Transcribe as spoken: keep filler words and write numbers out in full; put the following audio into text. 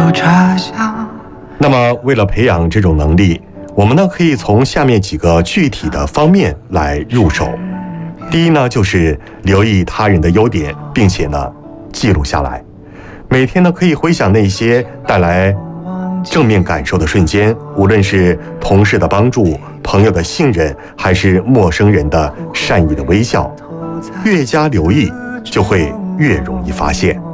有茶香。 那么为了培养这种能力，我们呢可以从下面几个具体的方面来入手。第一呢，就是留意他人的优点，并且呢记录下来。每天呢可以回想那些带来正面感受的瞬间，无论是同事的帮助、朋友的信任，还是陌生人的善意的微笑，越加留意，就会越容易发现。